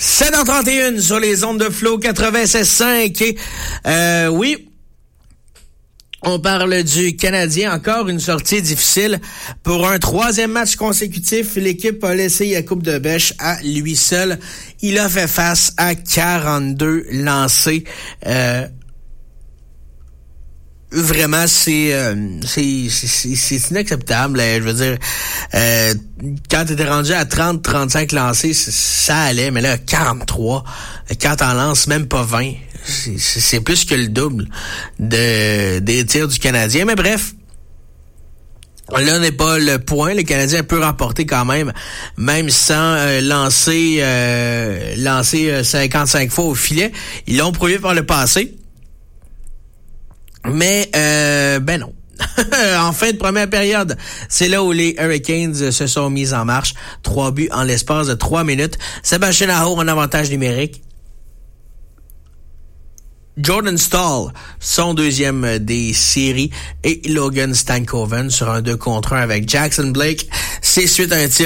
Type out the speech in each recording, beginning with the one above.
7h31 sur les ondes de Flow 96.5 et oui, on parle du Canadien. Encore une sortie difficile pour un troisième match consécutif. L'équipe a laissé Jakub de Bèche à lui seul. Il a fait face à 42 lancés. Vraiment, c'est inacceptable. Je veux dire, quand t'étais rendu à 30-35 lancés, ça allait, mais là, 43, quand t'en lances même pas 20, c'est plus que le double des tirs du Canadien. Mais bref, là n'est pas le point. Le Canadien peut remporter quand même sans lancer 55 fois au filet. Ils l'ont prouvé par le passé. Mais, non. En fin de première période, c'est là où les Hurricanes se sont mis en marche. 3 buts en l'espace de 3 minutes. Sébastien Aho en avantage numérique. Jordan Staal, son deuxième des séries, et Logan Stankoven sur un 2-contre-1 avec Jackson Blake. C'est suite à un tir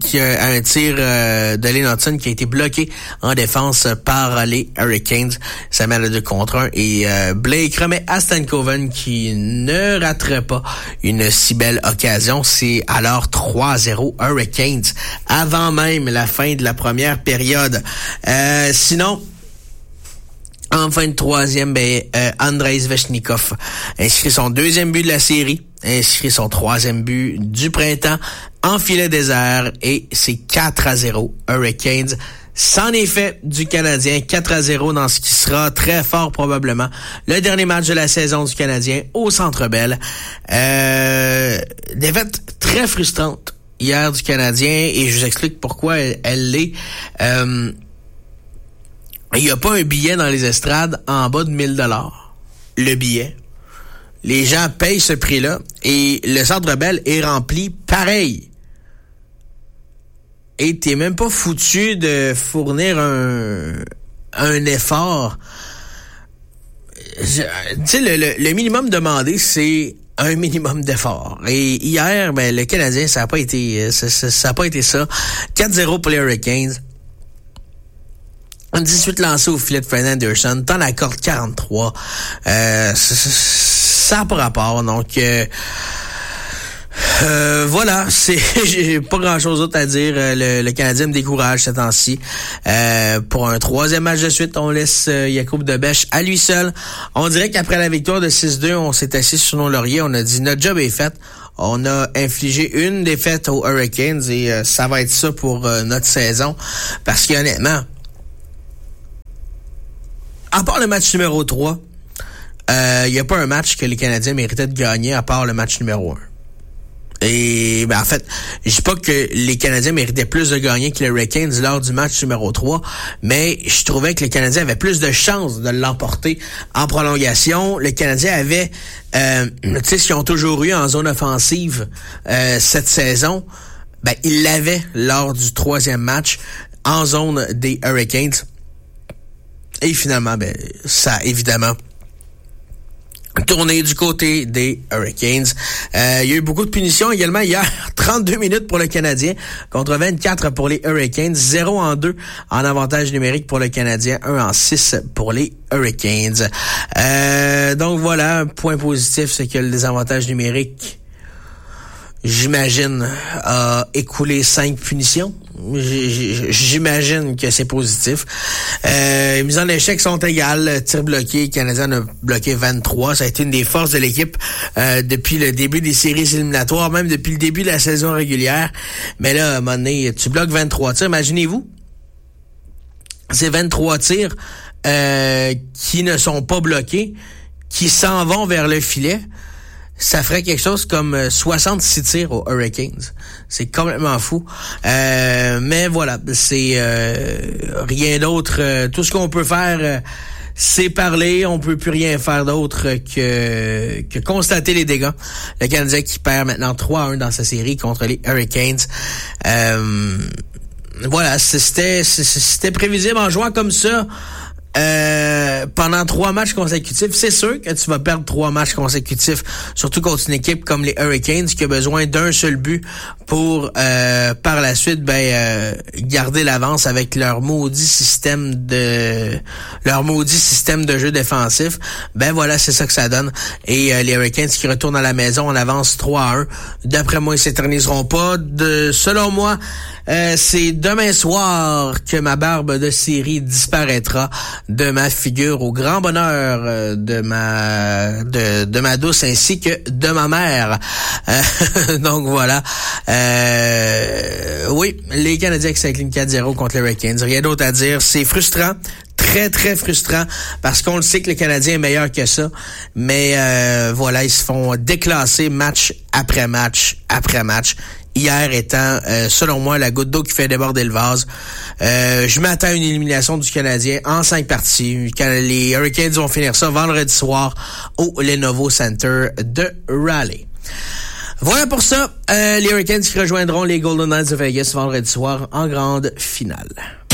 de Lynn Hutson qui a été bloqué en défense par les Hurricanes. Ça mène le 2-contre-1 et Blake remet à Stankoven qui ne raterait pas une si belle occasion. C'est alors 3-0 Hurricanes avant même la fin de la première période. Sinon, en fin de troisième, Andrei Svechnikov inscrit son deuxième but de la série, inscrit son troisième but du printemps en filet désert et c'est 4-0 Hurricanes. C'en est fait du Canadien, 4-0 dans ce qui sera très fort probablement le dernier match de la saison du Canadien au Centre Bell. Défaite très frustrante hier du Canadien et je vous explique pourquoi elle l'est. Il n'y a pas un billet dans les estrades en bas de 1 000 $. Le billet. Les gens payent ce prix-là et le Centre Bell est rempli pareil. Et t'es même pas foutu de fournir un effort. Tu sais, le minimum demandé, c'est un minimum d'effort. Et hier, le Canadien, ça a pas été ça. 4-0 pour les Hurricanes. 18 lancés au filet de Freddie Andersen, t'en accordes 43. Ça n'a pas rapport. Donc, voilà, j'ai pas grand-chose d'autre à dire. Le Canadien me décourage ce temps-ci. Pour un troisième match de suite, on laisse Jakub de Bèche à lui seul. On dirait qu'après la victoire de 6-2, on s'est assis sur nos lauriers. On a dit, notre job est fait. On a infligé une défaite aux Hurricanes et ça va être ça pour notre saison. Parce qu'honnêtement, à part le match numéro 3, il n'y a pas un match que les Canadiens méritaient de gagner à part le match numéro 1. Et en fait, je dis pas que les Canadiens méritaient plus de gagner que les Hurricanes lors du match numéro 3, mais je trouvais que les Canadiens avaient plus de chances de l'emporter en prolongation. Les Canadiens avaient, tu sais, ce qu'ils ont toujours eu en zone offensive cette saison, ils l'avaient lors du troisième match en zone des Hurricanes. Et finalement, ça a évidemment tourné du côté des Hurricanes. Il y a eu beaucoup de punitions également hier. 32 minutes pour le Canadien contre 24 pour les Hurricanes. 0-2 en avantage numérique pour le Canadien. 1-6 pour les Hurricanes. Donc voilà, un point positif, c'est que le désavantage numérique, j'imagine, a écoulé 5 punitions. J'imagine que c'est positif. Les mises en échec sont égales. Tir bloqué, le Canadien a bloqué 23. Ça a été une des forces de l'équipe depuis le début des séries éliminatoires, même depuis le début de la saison régulière. Mais là, à un moment donné, tu bloques 23 tirs. Imaginez-vous, ces 23 tirs qui ne sont pas bloqués, qui s'en vont vers le filet. Ça ferait quelque chose comme 66 tirs aux Hurricanes. C'est complètement fou. Mais voilà, c'est rien d'autre. Tout ce qu'on peut faire, c'est parler. On peut plus rien faire d'autre que constater les dégâts. Le Canadien qui perd maintenant 3-1 dans sa série contre les Hurricanes. Voilà, c'était prévisible en jouant comme ça. pendant 3 matchs consécutifs. C'est sûr que tu vas perdre 3 matchs consécutifs, surtout contre une équipe comme les Hurricanes qui a besoin d'un seul but pour par la suite garder l'avance avec leur maudit système de jeu défensif. Ben voilà, c'est ça que ça donne. Et les Hurricanes qui retournent à la maison en avance 3-1. D'après moi, ils s'éterniseront pas. Selon moi, c'est demain soir que ma barbe de série disparaîtra de ma figure au grand bonheur de ma douce ainsi que de ma mère. Donc voilà. Oui, les Canadiens qui s'inclinent 4-0 contre les Hurricanes. Rien d'autre à dire. C'est frustrant. Très, très frustrant parce qu'on le sait que le Canadien est meilleur que ça. Mais voilà, ils se font déclasser match après match après match. Hier étant, selon moi, la goutte d'eau qui fait déborder le vase. Je m'attends à une élimination du Canadien en 5 parties. Les Hurricanes vont finir ça vendredi soir au Lenovo Center de Raleigh. Voilà pour ça, les Hurricanes qui rejoindront les Golden Knights de Vegas vendredi soir en grande finale.